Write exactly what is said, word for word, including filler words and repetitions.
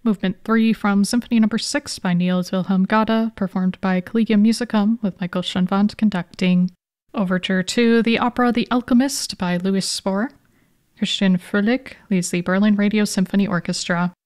Movement three from Symphony Number six by Niels Wilhelm Gade, performed by Collegium Musicum, with Michael Schoenwandt conducting. Overture to the opera The Alchemist by Louis Spohr. Christian Fröhlich leads the Berlin Radio Symphony Orchestra.